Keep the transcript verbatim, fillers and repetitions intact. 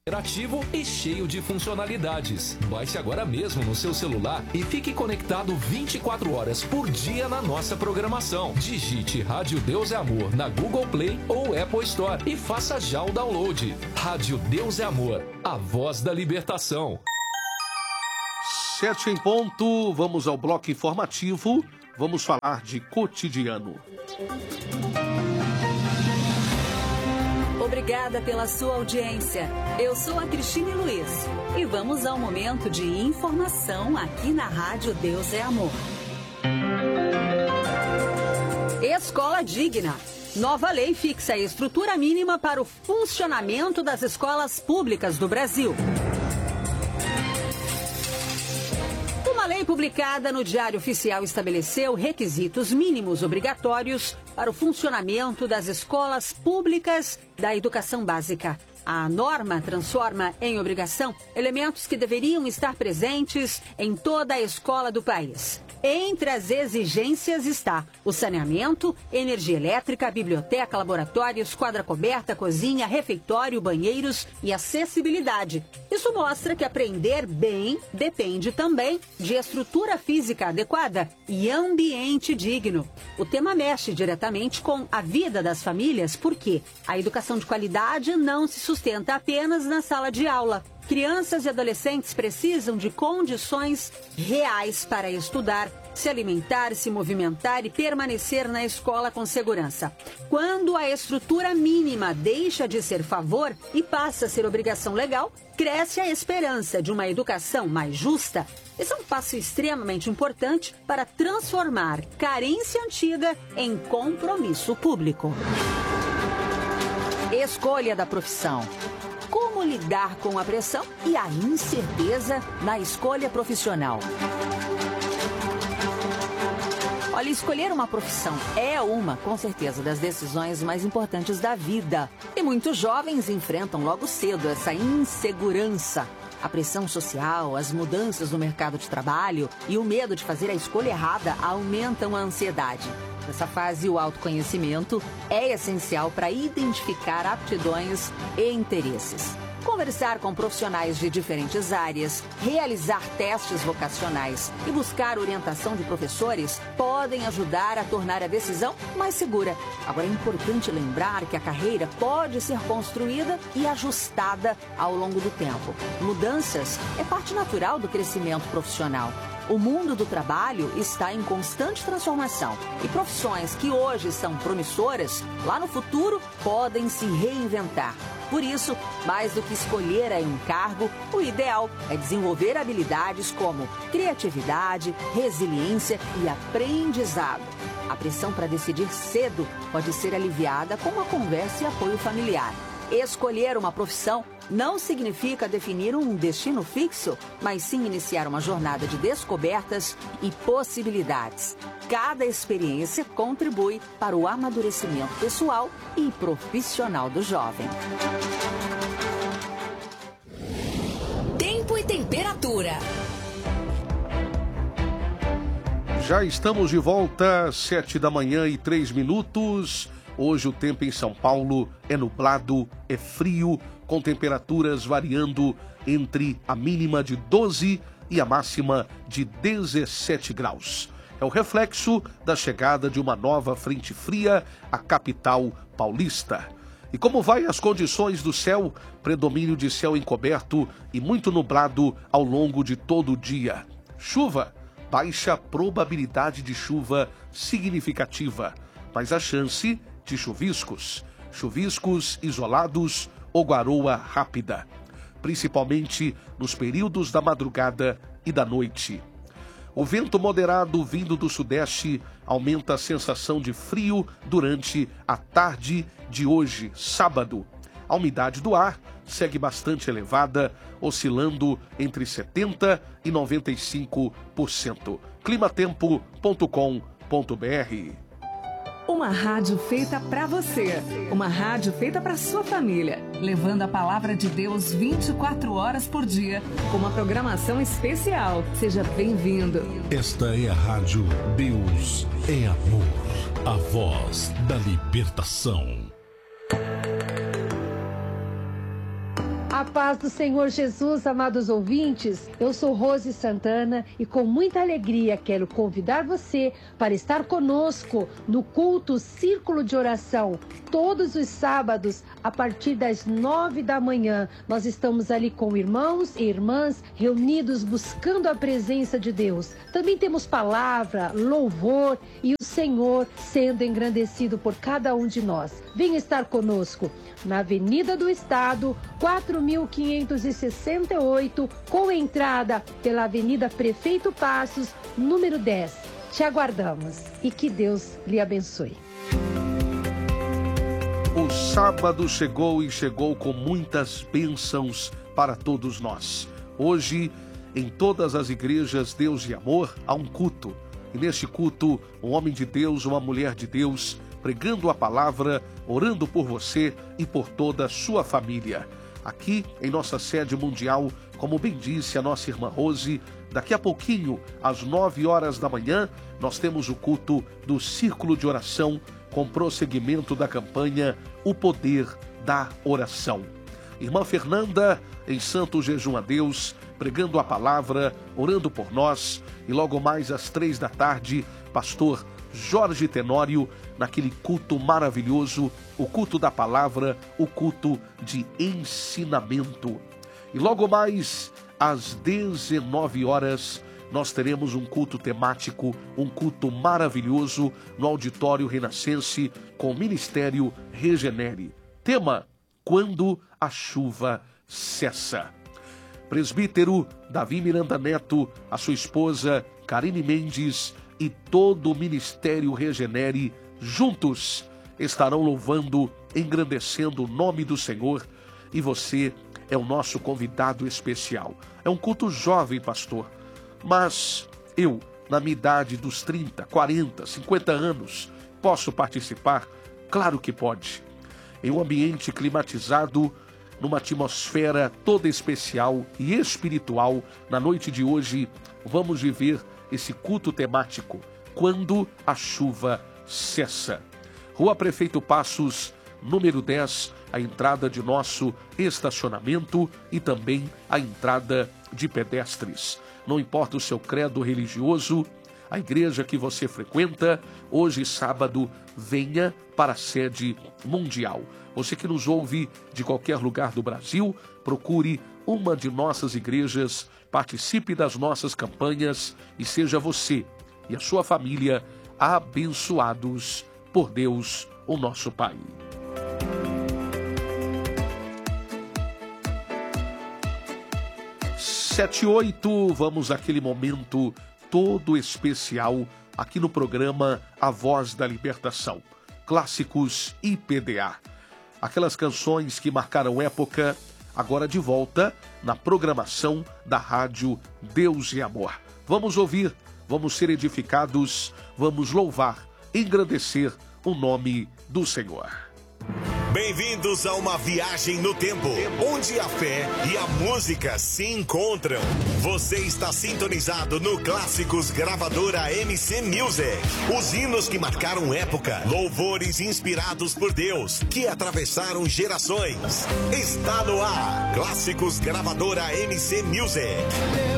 Interativo e cheio de funcionalidades. Baixe agora mesmo no seu celular e fique conectado vinte e quatro horas por dia na nossa programação. Digite Rádio Deus é Amor na Google Play ou Apple Store e faça já o download. Rádio Deus é Amor, a voz da libertação. Sete em ponto, vamos ao bloco informativo, vamos falar de cotidiano. Obrigada pela sua audiência. Eu sou a Cristine Luiz e vamos ao momento de informação aqui na Rádio Deus é Amor. Escola Digna. Nova lei fixa a estrutura mínima para o funcionamento das escolas públicas do Brasil. Uma lei publicada no Diário Oficial estabeleceu requisitos mínimos obrigatórios para o funcionamento das escolas públicas da educação básica. A norma transforma em obrigação elementos que deveriam estar presentes em toda a escola do país. Entre as exigências está o saneamento, energia elétrica, biblioteca, laboratórios, quadra coberta, cozinha, refeitório, banheiros e acessibilidade. Isso mostra que aprender bem depende também de estrutura física adequada e ambiente digno. O tema mexe diretamente com a vida das famílias porque a educação de qualidade não se sustenta apenas na sala de aula. Crianças e adolescentes precisam de condições reais para estudar, se alimentar, se movimentar e permanecer na escola com segurança. Quando a estrutura mínima deixa de ser favor e passa a ser obrigação legal, cresce a esperança de uma educação mais justa. Esse é um passo extremamente importante para transformar carência antiga em compromisso público. Escolha da profissão. Como lidar com a pressão e a incerteza na escolha profissional? Olha, escolher uma profissão é uma, com certeza, das decisões mais importantes da vida. E muitos jovens enfrentam logo cedo essa insegurança. A pressão social, as mudanças no mercado de trabalho e o medo de fazer a escolha errada aumentam a ansiedade. Nessa fase, o autoconhecimento é essencial para identificar aptidões e interesses. Conversar com profissionais de diferentes áreas, realizar testes vocacionais e buscar orientação de professores podem ajudar a tornar a decisão mais segura. Agora, é importante lembrar que a carreira pode ser construída e ajustada ao longo do tempo. Mudanças é parte natural do crescimento profissional. O mundo do trabalho está em constante transformação e profissões que hoje são promissoras, lá no futuro podem se reinventar. Por isso, mais do que escolher aí um cargo, o ideal é desenvolver habilidades como criatividade, resiliência e aprendizado. A pressão para decidir cedo pode ser aliviada com uma conversa e apoio familiar. Escolher uma profissão não significa definir um destino fixo, mas sim iniciar uma jornada de descobertas e possibilidades. Cada experiência contribui para o amadurecimento pessoal e profissional do jovem. Tempo e temperatura. Já estamos de volta, sete da manhã e três minutos. Hoje o tempo em São Paulo é nublado, é frio, com temperaturas variando entre a mínima de doze e a máxima de dezessete graus. É o reflexo da chegada de uma nova frente fria à capital paulista. E como vai as condições do céu? Predomínio de céu encoberto e muito nublado ao longo de todo o dia. Chuva, baixa probabilidade de chuva significativa, mas a chance de chuviscos, chuviscos isolados ou garoa rápida, principalmente nos períodos da madrugada e da noite. O vento moderado vindo do sudeste aumenta a sensação de frio durante a tarde de hoje, sábado. A umidade do ar segue bastante elevada, oscilando entre setenta por cento e noventa e cinco por cento. climatempo ponto com ponto br. Uma rádio feita para você, uma rádio feita para sua família, levando a palavra de Deus vinte e quatro horas por dia, com uma programação especial. Seja bem-vindo. Esta é a rádio Deus é Amor, a voz da libertação. A paz do Senhor Jesus, amados ouvintes, eu sou Rose Santana e com muita alegria quero convidar você para estar conosco no culto Círculo de Oração, todos os sábados, a partir das nove da manhã. Nós estamos ali com irmãos e irmãs reunidos buscando a presença de Deus. Também temos palavra, louvor e o Senhor sendo engrandecido por cada um de nós. Venha estar conosco na Avenida do Estado, quatro mil quinhentos e sessenta e oito, com entrada pela Avenida Prefeito Passos, número dez. Te aguardamos e que Deus lhe abençoe. O sábado chegou e chegou com muitas bênçãos para todos nós. Hoje, em todas as igrejas Deus e Amor, há um culto. E neste culto, um homem de Deus, uma mulher de Deus, pregando a palavra, orando por você e por toda a sua família. Aqui em nossa sede mundial, como bem disse a nossa irmã Rose, daqui a pouquinho, às nove horas da manhã, nós temos o culto do Círculo de Oração, com prosseguimento da campanha O Poder da Oração. Irmã Fernanda, em santo jejum a Deus, pregando a palavra, orando por nós, e logo mais às três da tarde, pastor Jorge Tenório, naquele culto maravilhoso, o culto da palavra, o culto de ensinamento. E logo mais às dezenove horas, nós teremos um culto temático, um culto maravilhoso no Auditório Renascense com o Ministério Regenere. Tema: Quando a chuva cessa. Presbítero Davi Miranda Neto, a sua esposa Karine Mendes e todo o Ministério Regenere, juntos estarão louvando, engrandecendo o nome do Senhor, e você é o nosso convidado especial. É um culto jovem, pastor, mas eu, na minha idade dos trinta, quarenta, cinquenta anos, posso participar? Claro que pode. Em um ambiente climatizado, numa atmosfera toda especial e espiritual, na noite de hoje, vamos viver esse culto temático, Quando a Chuva Cessa. Rua Prefeito Passos, número dez, a entrada de nosso estacionamento e também a entrada de pedestres. Não importa o seu credo religioso, a igreja que você frequenta, hoje sábado, venha para a sede mundial. Você que nos ouve de qualquer lugar do Brasil, procure uma de nossas igrejas, participe das nossas campanhas e seja você e a sua família abençoados por Deus, o nosso Pai. Sete e oito, vamos àquele momento todo especial aqui no programa A Voz da Libertação. Clássicos I P D A. Aquelas canções que marcaram época, agora de volta na programação da Rádio Deus e Amor. Vamos ouvir, vamos ser edificados, vamos louvar, engrandecer o nome do Senhor. Bem-vindos a uma viagem no tempo, onde a fé e a música se encontram. Você está sintonizado no Clássicos Gravadora M C Music. Os hinos que marcaram época, louvores inspirados por Deus, que atravessaram gerações. Está no ar, Clássicos Gravadora M C Music.